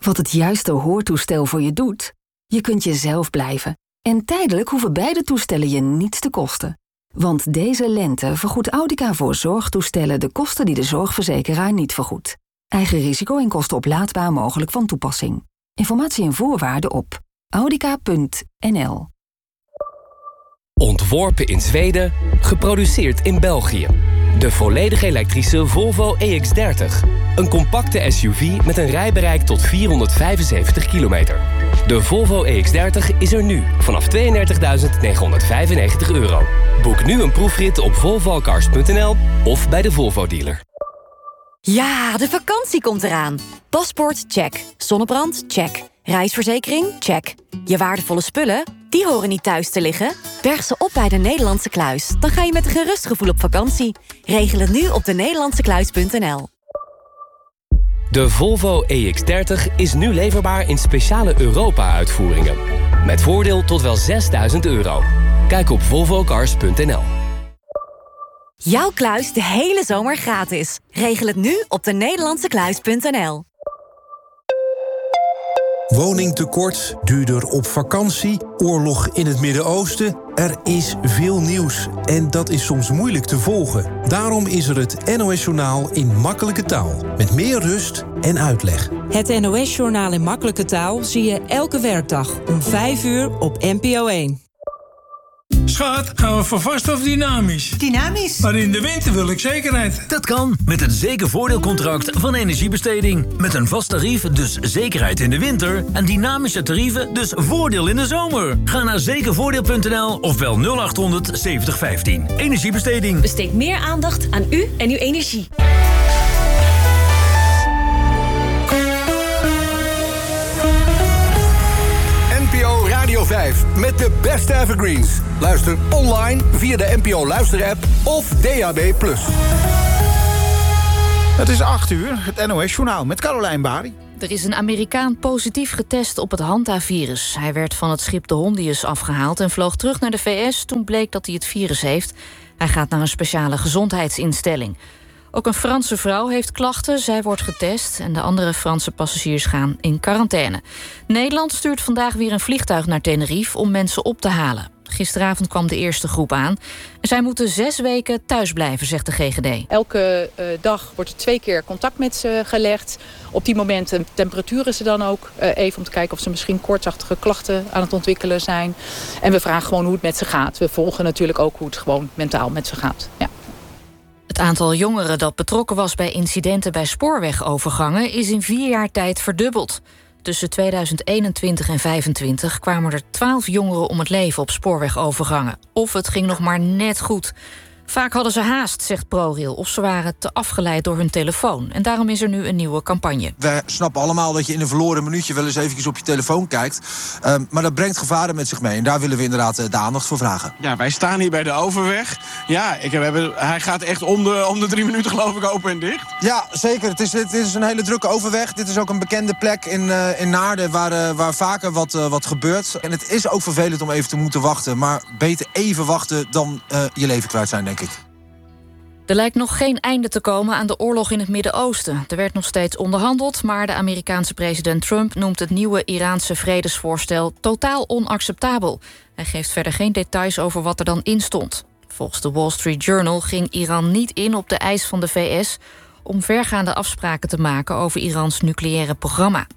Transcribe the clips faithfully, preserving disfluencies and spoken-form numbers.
wat het juiste hoortoestel voor je doet? Je kunt jezelf blijven. En tijdelijk hoeven beide toestellen je niets te kosten. Want deze lente vergoedt Audica voor zorgtoestellen de kosten die de zorgverzekeraar niet vergoedt. Eigen risico en kosten oplaadbaar mogelijk van toepassing. Informatie en voorwaarden op audica punt n l. Ontworpen in Zweden, geproduceerd in België. De volledig elektrische Volvo E X dertig. Een compacte S U V met een rijbereik tot vierhonderdvijfenzeventig kilometer. De Volvo E X dertig is er nu vanaf tweeëndertigduizend negenhonderdvijfennegentig euro. Boek nu een proefrit op volvo cars punt n l of bij de Volvo dealer. Ja, de vakantie komt eraan. Paspoort, check. Zonnebrand, check. Reisverzekering, check. Je waardevolle spullen, die horen niet thuis te liggen. Berg ze op bij de Nederlandse Kluis. Dan ga je met een gerust gevoel op vakantie. Regel het nu op de nederlandse kluis punt n l. De Volvo E X dertig is nu leverbaar in speciale Europa-uitvoeringen. Met voordeel tot wel zesduizend euro. Kijk op volvo cars punt n l. Jouw kluis de hele zomer gratis. Regel het nu op de nederlandse kluis punt n l. Woningtekort, duurder op vakantie, oorlog in het Midden-Oosten. Er is veel nieuws en dat is soms moeilijk te volgen. Daarom is er het N O S-journaal in makkelijke taal. Met meer rust en uitleg. Het N O S-journaal in makkelijke taal zie je elke werkdag om vijf uur op N P O één. Schat, gaan we voor vast of dynamisch? Dynamisch. Maar in de winter wil ik zekerheid. Dat kan met het zekervoordeelcontract van Energiebesteding. Met een vast tarief, dus zekerheid in de winter. En dynamische tarieven, dus voordeel in de zomer. Ga naar zekervoordeel punt n l of bel nul acht honderd zeventig vijftien. Energiebesteding. Besteed meer aandacht aan u en uw energie. N P O Radio vijf met de beste evergreens. Luister online via de N P O Luister-app of D A B plus. Het is acht uur, het N O S-journaal met Carolijn Bari. Er is een Amerikaan positief getest op het Hanta-virus. Hij werd van het schip de Hondius afgehaald en vloog terug naar de V S. Toen bleek dat hij het virus heeft. Hij gaat naar een speciale gezondheidsinstelling. Ook een Franse vrouw heeft klachten. Zij wordt getest en de andere Franse passagiers gaan in quarantaine. Nederland stuurt vandaag weer een vliegtuig naar Tenerife om mensen op te halen. Gisteravond kwam de eerste groep aan. Zij moeten zes weken thuis blijven, zegt de G G D. Elke uh, dag wordt er twee keer contact met ze gelegd. Op die momenten temperaturen ze dan ook uh, even om te kijken of ze misschien koortsachtige klachten aan het ontwikkelen zijn. En we vragen gewoon hoe het met ze gaat. We volgen natuurlijk ook hoe het gewoon mentaal met ze gaat. Ja. Het aantal jongeren dat betrokken was bij incidenten bij spoorwegovergangen is in vier jaar tijd verdubbeld. Tussen tweeduizend eenentwintig en vijfentwintig kwamen er twaalf jongeren om het leven op spoorwegovergangen. Of het ging nog maar net goed. Vaak hadden ze haast, zegt ProRail, of ze waren te afgeleid door hun telefoon. En daarom is er nu een nieuwe campagne. Wij snappen allemaal dat je in een verloren minuutje wel eens eventjes op je telefoon kijkt. Um, maar dat brengt gevaren met zich mee. En daar willen we inderdaad de aandacht voor vragen. Ja, wij staan hier bij de overweg. Ja, ik heb, hij gaat echt om de, om de drie minuten geloof ik open en dicht. Ja, zeker. Het is, het is een hele drukke overweg. Dit is ook een bekende plek in, uh, in Naarden waar, uh, waar vaker wat, uh, wat gebeurt. En het is ook vervelend om even te moeten wachten. Maar beter even wachten dan uh, je leven kwijt zijn, denk ik. Er lijkt nog geen einde te komen aan de oorlog in het Midden-Oosten. Er werd nog steeds onderhandeld, maar de Amerikaanse president Trump noemt het nieuwe Iraanse vredesvoorstel totaal onacceptabel. Hij geeft verder geen details over wat er dan in stond. Volgens de Wall Street Journal ging Iran niet in op de eis van de V S om vergaande afspraken te maken over Irans nucleaire programma.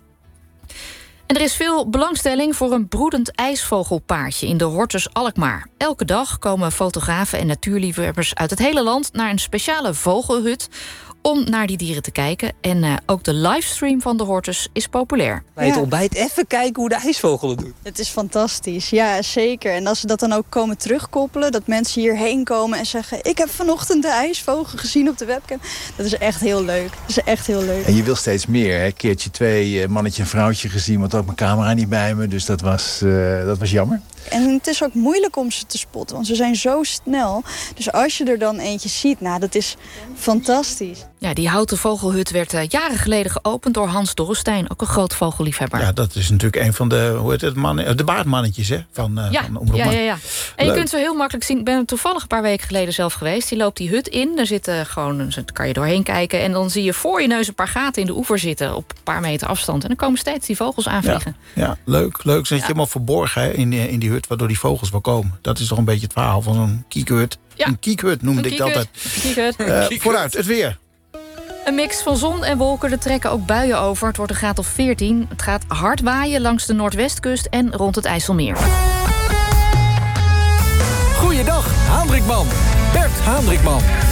En er is veel belangstelling voor een broedend ijsvogelpaardje in de Hortus Alkmaar. Elke dag komen fotografen en natuurliefhebbers uit het hele land naar een speciale vogelhut om naar die dieren te kijken. En uh, ook de livestream van de Hortus is populair. Bij het ontbijt even kijken hoe de ijsvogel het doet. Het is fantastisch, ja zeker. En als ze dat dan ook komen terugkoppelen, dat mensen hierheen komen en zeggen: ik heb vanochtend de ijsvogel gezien op de webcam. Dat is echt heel leuk. Dat is echt heel leuk. En je wil steeds meer. Hè? Keertje twee, mannetje en vrouwtje gezien, want ook mijn camera niet bij me. Dus dat was, uh, dat was jammer. En het is ook moeilijk om ze te spotten, want ze zijn zo snel. Dus als je er dan eentje ziet, nou, dat is fantastisch. Ja, die houten vogelhut werd uh, jaren geleden geopend door Hans Dorrestein, ook een groot vogelliefhebber. Ja, dat is natuurlijk een van de, hoe heet het, mannen, de baardmannetjes, hè? Van, uh, ja, van Omroep ja, ja, ja. En je Leuk. kunt zo heel makkelijk zien, ik ben er toevallig een paar weken geleden zelf geweest. Die loopt die hut in, daar zitten gewoon, daar kan je doorheen kijken. En dan zie je voor je neus een paar gaten in de oever zitten, op een paar meter afstand. En dan komen steeds die vogels aanvliegen. Ja, ja leuk, leuk. Zit je Ja. helemaal verborgen hè, in, in die hut, waardoor die vogels wel komen. Dat is toch een beetje het verhaal van zo'n kiekhut. Ja. Een kiekhut noemde Een ik dat altijd. kiekert. Uh, vooruit, het weer. Een mix van zon en wolken, er trekken ook buien over. Het wordt een graad of veertien. Het gaat hard waaien langs de noordwestkust en rond het IJsselmeer. Goeiedag, Haandrikman. Bert Haandrikman.